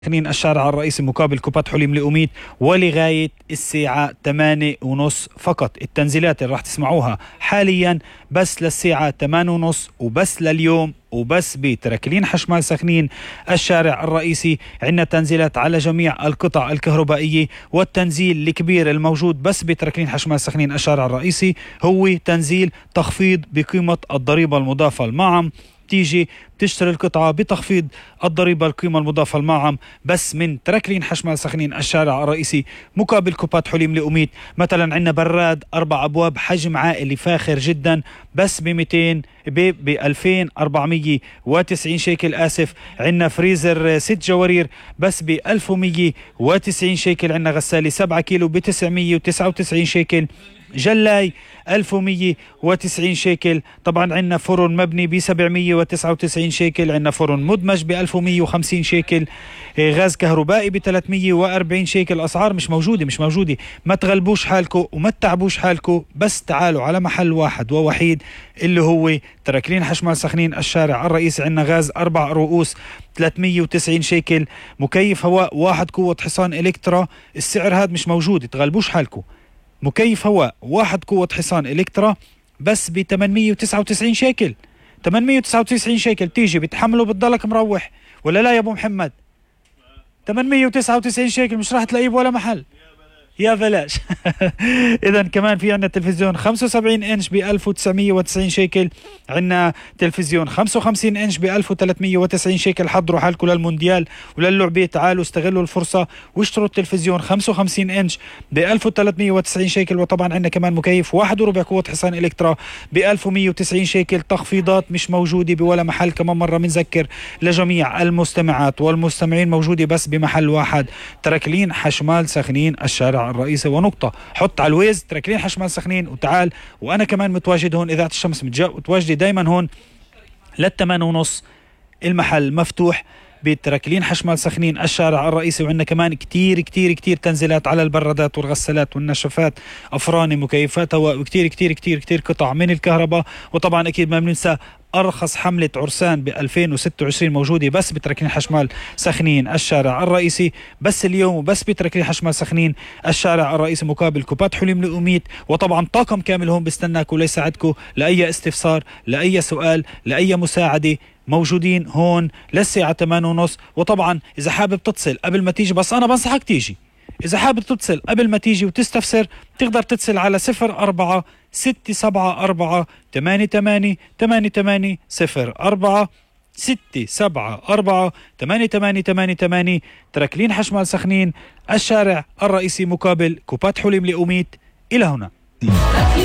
سخنين الشارع الرئيسي مقابل كوبات حليم لأميد ولغاية الساعة 8:30 فقط. التنزيلات اللي راح تسمعوها حاليا بس للساعة 8:30 وبس لليوم وبس بتركلين حشمال سخنين الشارع الرئيسي. عندنا تنزيلات على جميع القطع الكهربائية، والتنزيل الكبير الموجود بس بتركلين حشمال سخنين الشارع الرئيسي هو تنزيل تخفيض بقيمة الضريبة المضافة المعم. تيجي بتشتري القطعة بتخفيض الضريبة القيمة المضافة المعم بس من تركلين حشمال سخنين الشارع الرئيسي مقابل كوبات حليم لأميد. مثلا عندنا براد 4 أبواب حجم عائلي فاخر جدا بس ب 2490 شيكل. آسف، عندنا فريزر 6 جوارير بس ب 1190 شيكل. عندنا غسالة 7 كيلو ب 999 شيكل. جلاي 1190 شيكل. طبعا عندنا فرن مبني ب 799 شيكل. عندنا فرن مدمج ب 1150 شيكل. غاز كهربائي ب 340 شيكل. أسعار مش موجودة. ما تغلبوش حالكم وما تتعبوش حالكم، بس تعالوا على محل واحد ووحيد اللي هو تركلين حشمال سخنين الشارع الرئيسي. عندنا غاز 4 رؤوس 390 شيكل. مكيف هواء 1 قوة حصان إلكترا. السعر هذا مش موجود، تغلبوش حالكم. مكيف هواء 1 قوة حصان إلكترا بس ب 899 شيكل. 899 شيكل تيجي بتحمله بتضلك مروح ولا لا يا ابو محمد؟ 899 شيكل مش راح تلاقيه ولا محل، يا بلاش. اذا كمان في عندنا تلفزيون 75 انش ب 1990 شيكل. عندنا تلفزيون 55 انش ب 1390 شيكل. حضروا حالكم للمونديال وللعبيه، تعالوا استغلوا الفرصه واشتروا التلفزيون 55 انش ب 1390 شيكل. وطبعا عندنا كمان مكيف 1.4 قوة حصان الكترا ب 1190 شيكل. تخفيضات مش موجوده بولا محل، كمان مره بنذكر لجميع المستمعات والمستمعين، موجوده بس بمحل واحد، تركلين حشمال سخنين الشارع الرئيسي. ونقطة، حط على الويز تركلين حشمال سخنين وتعال. وأنا كمان متواجد هون، إذاعة الشمس متواجدة دايما هون 8:30. المحل مفتوح بتركلين حشمال سخنين الشارع الرئيسي. وعندنا كمان كتير تنزيلات على البرادات والغسالات والنشفات، أفران، مكيفات هواء، وكتير كتير كتير كتير قطع من الكهرباء. وطبعا أكيد ما بننسى أرخص حملة عرسان ب 2026 موجودة بس بتركلين حشمال سخنين الشارع الرئيسي، بس اليوم وبس بتركلين حشمال سخنين الشارع الرئيسي مقابل كوبات حليم لأميد. وطبعا طاقم كامل هون بيستناكم ليساعدكم لأي استفسار، لأي سؤال، لأي مساعدة. موجودين هون للساعة 8:30. وطبعا إذا حابب تتصل قبل ما تيجي، بس أنا بنصحك تيجي، إذا حابب تتصل قبل ما تيجي وتستفسر تقدر تتصل على 04-674-8888-04 674-8888. تركلين حشمال سخنين الشارع الرئيسي مقابل كوبات حليم لأميد. إلى هنا.